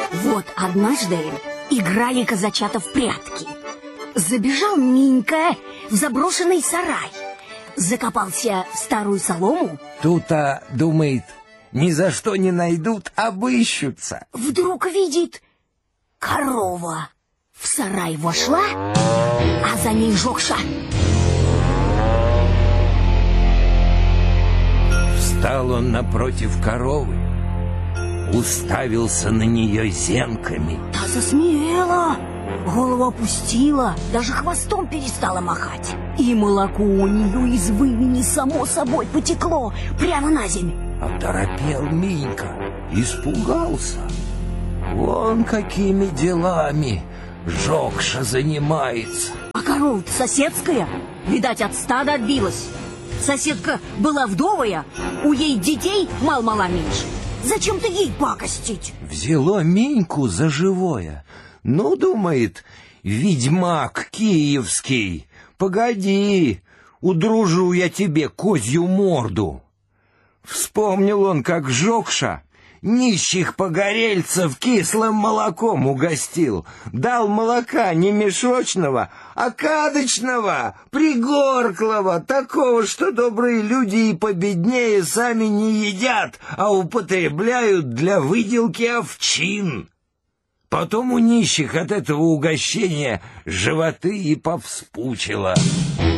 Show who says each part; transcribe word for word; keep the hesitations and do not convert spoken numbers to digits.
Speaker 1: Вот однажды играли казачата в прятки. Забежал Минька в заброшенный сарай, закопался в старую солому.
Speaker 2: Тут-то, думает, ни за что не найдут, обыщутся.
Speaker 1: Вдруг видит, корова в сарай вошла, а за ней Жокша.
Speaker 2: Встал он напротив коровы, уставился на нее зенками.
Speaker 1: Та засмеяла, голову опустила, даже хвостом перестала махать. И молоко у нее из вымени само собой потекло прямо на землю.
Speaker 2: Оторопел Минька, испугался. Вон какими делами Жокша занимается.
Speaker 1: А корова-то соседская, видать, от стада отбилась. Соседка была вдовая, у ей детей мал-мала меньше. Зачем-то ей пакостить.
Speaker 2: Взяло Миньку за живое. Ну, думает, ведьмак киевский, погоди, удружу я тебе козью морду. Вспомнил он, как Жокша нищих погорельцев кислым молоком угостил. Дал молока не мешочного, а кадочного, пригорклого, такого, что добрые люди и победнее сами не едят, а употребляют для выделки овчин. Потом у нищих от этого угощения животы и повспучило.